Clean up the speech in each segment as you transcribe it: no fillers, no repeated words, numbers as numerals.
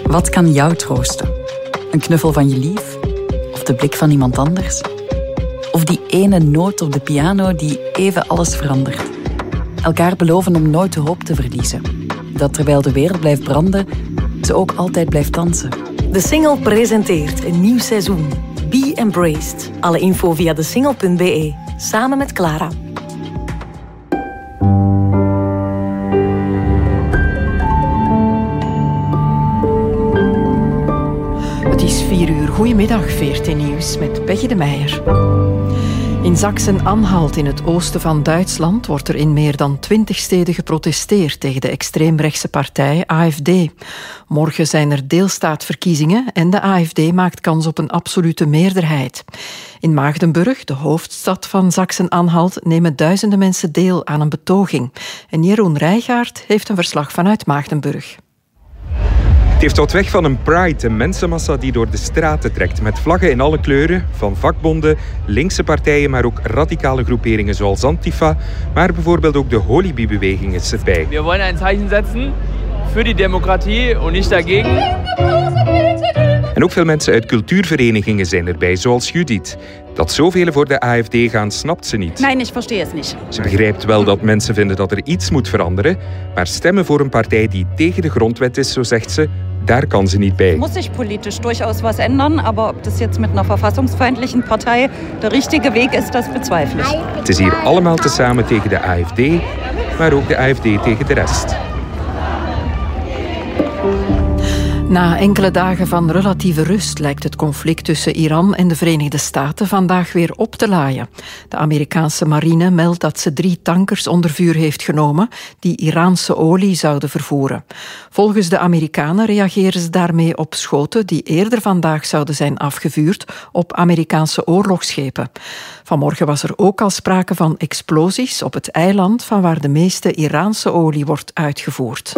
Wat kan jou troosten? Een knuffel van je lief? Of de blik van iemand anders? Of die ene noot op de piano die even alles verandert? Elkaar beloven om nooit de hoop te verliezen. Dat terwijl de wereld blijft branden, ze ook altijd blijft dansen. De Single presenteert een nieuw seizoen. Be Embraced. Alle info via desingle.be. Samen met Clara. Het is 4:00. Goedemiddag, VRT Nieuws met Peggy de Meijer. In Sachsen-Anhalt in het oosten van Duitsland wordt er in meer dan 20 steden geprotesteerd tegen de extreemrechtse partij AfD. Morgen zijn er deelstaatverkiezingen en de AfD maakt kans op een absolute meerderheid. In Maagdenburg, de hoofdstad van Sachsen-Anhalt, nemen duizenden mensen deel aan een betoging. En Jeroen Rijgaard heeft een verslag vanuit Maagdenburg. Het heeft wat weg van een pride, een mensenmassa die door de straten trekt. Met vlaggen in alle kleuren, van vakbonden, linkse partijen, maar ook radicale groeperingen zoals Antifa. Maar bijvoorbeeld ook de Holibi-beweging is erbij. We willen een Zeichen zetten voor die democratie en niet dagegen. En ook veel mensen uit cultuurverenigingen zijn erbij, zoals Judith. Dat zoveel voor de AfD gaan, snapt ze niet. Nee, ik verstehe het niet. Ze begrijpt wel dat mensen vinden dat er iets moet veranderen, maar stemmen voor een partij die tegen de grondwet is, zo zegt ze, daar kan ze niet bij. Muss sich politisch durchaus was ändern, aber ob das jetzt mit einer verfassungsfeindlichen Partei der richtige Weg ist, das bezweifle ich. Het is hier allemaal tezamen tegen de AfD, maar ook de AfD tegen de rest. Na enkele dagen van relatieve rust lijkt het conflict tussen Iran en de Verenigde Staten vandaag weer op te laaien. De Amerikaanse marine meldt dat ze 3 tankers onder vuur heeft genomen die Iraanse olie zouden vervoeren. Volgens de Amerikanen reageren ze daarmee op schoten die eerder vandaag zouden zijn afgevuurd op Amerikaanse oorlogsschepen. Vanmorgen was er ook al sprake van explosies op het eiland van waar de meeste Iraanse olie wordt uitgevoerd.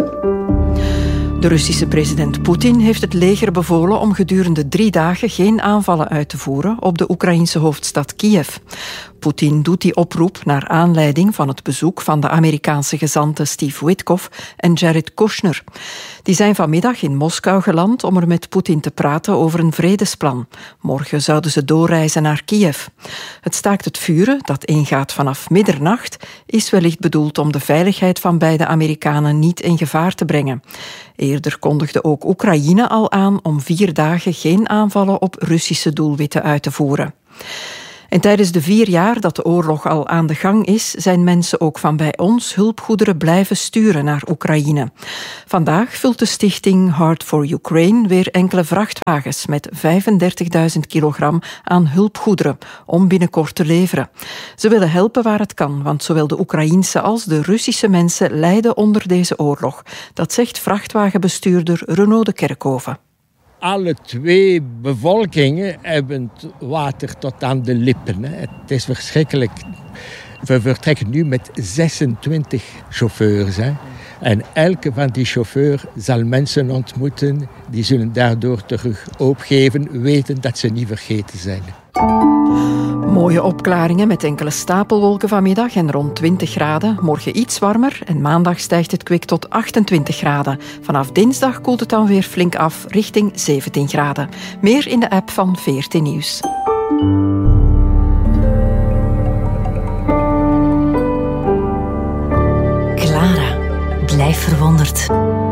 De Russische president Poetin heeft het leger bevolen om gedurende 3 dagen geen aanvallen uit te voeren op de Oekraïnse hoofdstad Kiev. Poetin doet die oproep naar aanleiding van het bezoek van de Amerikaanse gezanten Steve Witkoff en Jared Kushner. Die zijn vanmiddag in Moskou geland om er met Poetin te praten over een vredesplan. Morgen zouden ze doorreizen naar Kiev. Het staakt het vuren, dat ingaat vanaf middernacht, is wellicht bedoeld om de veiligheid van beide Amerikanen niet in gevaar te brengen. Eerder kondigde ook Oekraïne al aan om 4 dagen geen aanvallen op Russische doelwitten uit te voeren. En tijdens de 4 jaar dat de oorlog al aan de gang is, zijn mensen ook van bij ons hulpgoederen blijven sturen naar Oekraïne. Vandaag vult de stichting Heart for Ukraine weer enkele vrachtwagens met 35.000 kilogram aan hulpgoederen om binnenkort te leveren. Ze willen helpen waar het kan, want zowel de Oekraïense als de Russische mensen lijden onder deze oorlog. Dat zegt vrachtwagenbestuurder Renaud de Kerkhoven. Alle 2 bevolkingen hebben water tot aan de lippen. Het is verschrikkelijk. We vertrekken nu met 26 chauffeurs. En elke van die chauffeurs zal mensen ontmoeten. Die zullen daardoor terug opgeven, weten dat ze niet vergeten zijn. Mooie opklaringen met enkele stapelwolken vanmiddag en rond 20 graden. Morgen iets warmer en maandag stijgt het kwik tot 28 graden. Vanaf dinsdag koelt het dan weer flink af richting 17 graden. Meer in de app van VRT Nieuws. Clara, blijf verwonderd.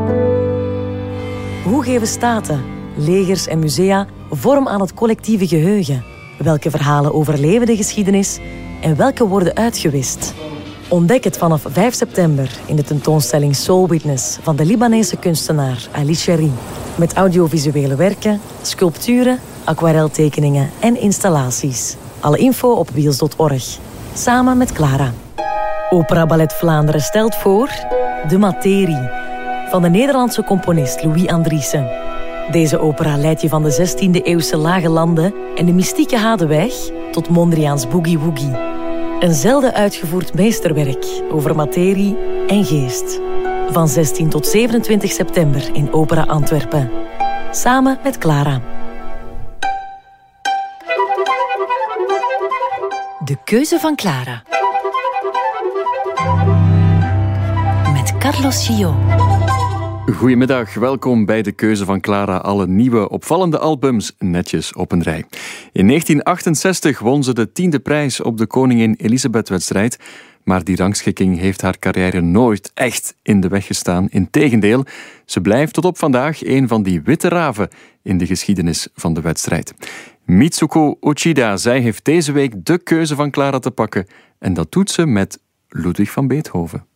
Hoe geven staten, legers en musea vorm aan het collectieve geheugen? Welke verhalen overleven de geschiedenis en welke worden uitgewist? Ontdek het vanaf 5 september in de tentoonstelling Soul Witness van de Libanese kunstenaar Ali Cherry. Met audiovisuele werken, sculpturen, aquareltekeningen en installaties. Alle info op wiels.org. Samen met Clara. Opera Ballet Vlaanderen stelt voor De Materie van de Nederlandse componist Louis Andriessen. Deze opera leidt je van de 16e-eeuwse lage landen en de mystieke Hadeweg tot Mondriaans Boogie Woogie. Een zelden uitgevoerd meesterwerk over materie en geest. Van 16 tot 27 september in Opera Antwerpen. Samen met Clara. De keuze van Clara. Met Carlos Gillot. Goedemiddag, welkom bij de keuze van Clara. Alle nieuwe, opvallende albums netjes op een rij. In 1968 won ze de 10e prijs op de Koningin Elisabeth-wedstrijd. Maar die rangschikking heeft haar carrière nooit echt in de weg gestaan. Integendeel, ze blijft tot op vandaag een van die witte raven in de geschiedenis van de wedstrijd. Mitsuko Uchida, zij heeft deze week de keuze van Clara te pakken. En dat doet ze met Ludwig van Beethoven.